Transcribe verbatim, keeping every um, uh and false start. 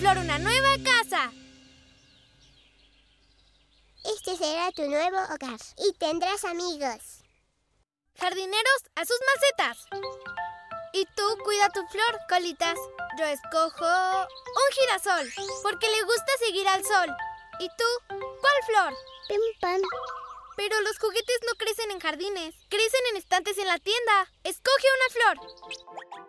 Flor una nueva casa. Este será tu nuevo hogar y tendrás amigos. Jardineros, a sus macetas. Y tú cuida tu flor, Colitas. Yo escojo un girasol, porque le gusta seguir al sol. ¿Y tú? ¿Cuál flor? Pim pam. Pero los juguetes no crecen en jardines, crecen en estantes en la tienda. Escoge una flor.